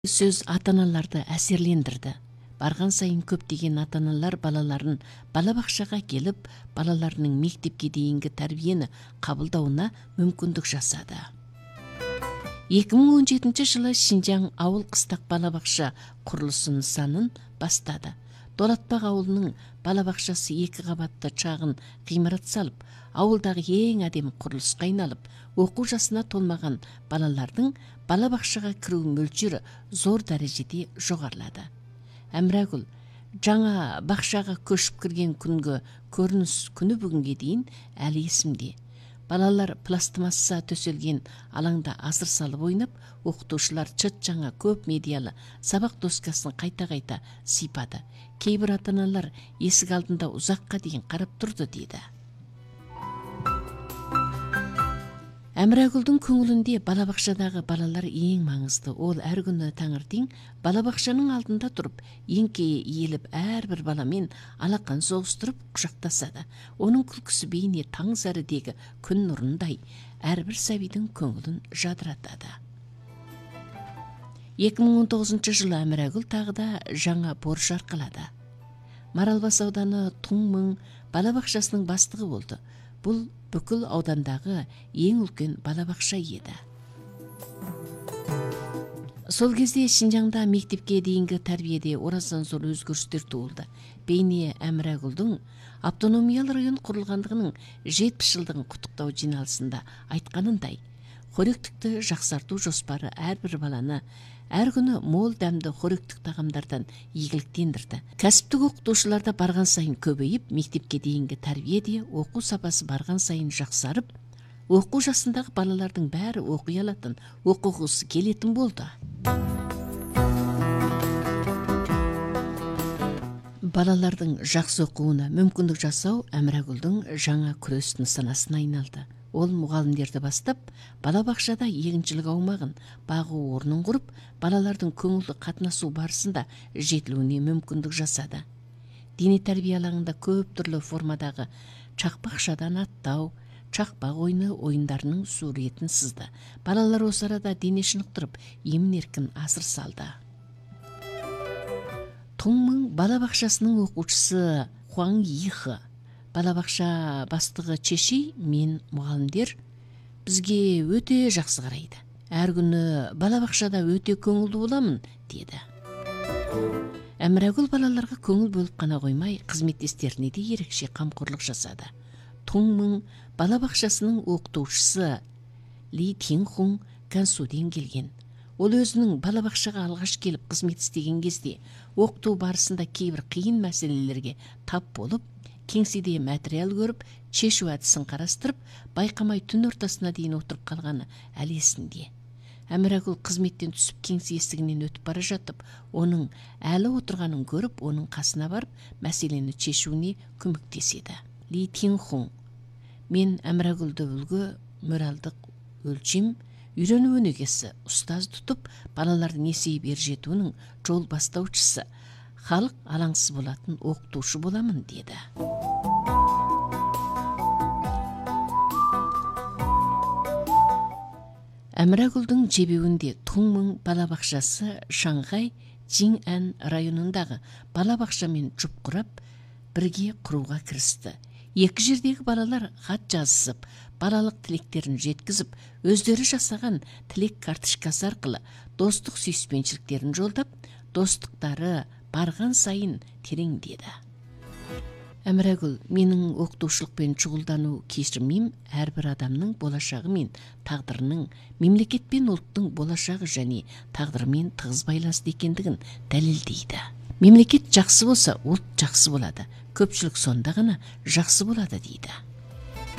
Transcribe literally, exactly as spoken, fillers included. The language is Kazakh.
сөз ата-аналарды әсерлендірді. Барған сайын көптеген ата-аналар балаларын балабақшаға келіп, балаларының мектепке дейінгі тәрбиені қабылдауына мүмкіндік жасады. екі мың он жетінші жылы Шинжаң ауыл қыстақ балабақша құрылысы нысанын бастады. Долатбақ ауылының балабақшасы екі қабатты шағын ғимарат салып, ауылдағы ең әдемі құрылысқа айналып, оқу жасына толмаған балалардың балабақшаға кіру мөлшері зор дәрежеде жоғарылады. Әмірәгүл жаңа бақшаға көшіп кірген күнгі көрініс күні бүгінге дейін әлі есімде. Балалар пластмасса төселген алаңда асыр салып ойнап, оқытушылар чыт жаңа көп медиалы сабақ доскасын қайта-қайта сипады. Кейбір ата-аналар есік алдында ұзаққа дейін қарап тұрды дейді. Әмірәгүлдің көңілінде балабақшадағы балалар ең маңызды. Ол әр күні таңертең балабақшаның алдында тұрып, еңкейе иеліп, әрбір баламен алақан соғыстырып құшақтасады. Оның күлкісі бейне таң сәрідегі күн нұрындай әрбір сәбидің көңілін жадыратады. екі мың он тоғызыншы жылы Әмірәгүл тағы да жаңа борыш арқалады. Маралбас ауданы Туңмың балабақшасының бастығы болды. Бұл бүкіл аудандағы ең үлкен балабақша еді. Сол кезде Шинжаңда мектепке дейінгі тәрбиеде орасан зор өзгерістер туылды. Бейне Әмірәгүлдің автономиялы район құрылғандығының жетпіс жылдығын құттықтау жиналысында айтқанындай, қоректікті жақсарту жоспары әрбір баланы әр күні мол дәмді қоректік тағамдардан игіліктендірді. Кәсіптік оқытушыларда барған сайын көбейіп, мектепке дейінгі тәрбиеде оқу сапасы барған сайын жақсарып, оқу жасындағы балалардың бәрі оқи алатын, оқығысы келетін болды. Балалардың жақсы оқуына мүмкіндік жасау Әмірәгүлдің жаңа күрес нысанасына айналды. Ол мұғалімдерді бастап, балабақшада егіншілік аумағын, бағу орнын құрып, балалардың көңілді қатынасу барысында жетілуіне мүмкіндік жасады. Дене тәрбие алаңында көп түрлі формадағы чақпақшадан аттау, чақпақ ойыны ойындарының суретін сызды. Балалар осы арада дене шынықтырып, емін-еркін асыр салды. Туңмың балабақшасының оқушысы Хуаң Йихы, балабақша бастығы Чешей, мен мұғалімдер бізге өте жақсы қарайды. Әр күні балабақшада өте көңілді боламын, деді. Әмірәгүл балаларға көңіл бөліп қана қоймай, қызметтестеріне де ерекше қамқорлық жасады. Туңмың балабақшасының оқытушысы Ли Тинхун Гансуден келген. Ол өзінің балабақшаға алғаш келіп қызмет істеген кезде, оқыту барысында кейбір қиын мәселелерге тап болып, кеңседе материал көріп, шешу әдісін қарастырып, байқамай түн ортасына дейін отырып қалғаны әлі есінде. Әмірәгүл қызметтен түсіп кеңсе есігінен өтіп бара жатып, оның әлі отырғанын көріп, оның қасына барып, мәселені шешуіне көмектеседі. Ли Тинхун: мен Әмірәгүлді үлгі, моральдық өлшем, үйрену өнегесі, ұстаз тұтып, балалардың есейіп ер жетуінің жол бастаушысы, халық алаңсыз болатын оқытушы боламын, деді. Әмірәгүлдің жебеуінде Туңмың балабақшасы Шанхай Жиңән районындағы балабақшамен жұп құрап, бірге құруға кірісті. Екі жердегі балалар хат жазысып, балалық тілектерін жеткізіп, өздері жасаған тілек карточкасы арқылы достық сүйіспеншіліктерін жолдап, достықтары барған сайын тереңдеді. Әмірәгүл: менің оқытушылықпен шұғылдану кешірмейм, әрбір адамның болашағы мен тағдырының, мемлекет пен ұлттың болашағы және тағдырымен тығыз байланысты екендігін дәлелдейді. Мемлекет жақсы болса, ұлт жақсы болады. Көпшілік сонда ғана жақсы болады, дейді.